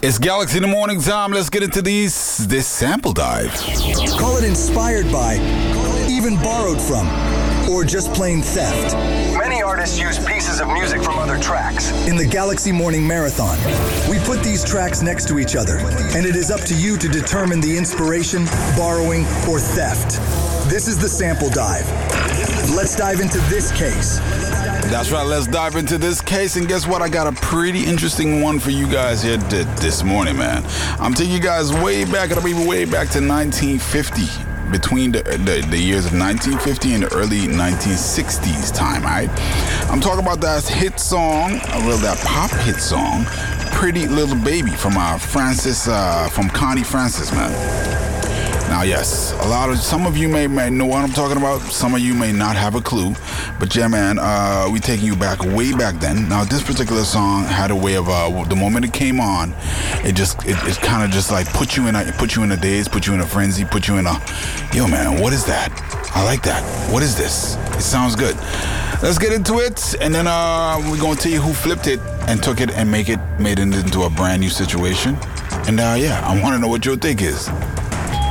It's Galaxy in the Morning time. Let's get into this sample dive. Call it inspired by, even borrowed from, or just plain theft. Many artists use pieces of music from other tracks. In the Galaxy Morning Marathon, we put these tracks next to each other, and it is up to you to determine the inspiration, borrowing, or theft. This is the sample dive. Let's dive into this case. That's right, let's dive into this case, and guess what? I got a pretty interesting one for you guys here this morning, man. I'm taking you guys way back to 1950, between the years of 1950 and the early 1960s time, all right? I'm talking about that hit song, that pop hit song, Pretty Little Baby from from Connie Francis, man. Now, yes, some of you may know what I'm talking about. Some of you may not have a clue. But yeah, man, we taking you way back then. Now, this particular song had a way of, the moment it came on, it kind of just like put you in a daze, put you in a frenzy, put you in a, yo, man, what is that? I like that. What is this? It sounds good. Let's get into it, and then we're going to tell you who flipped it and took it and made it into a brand new situation. And yeah, I want to know what your take is.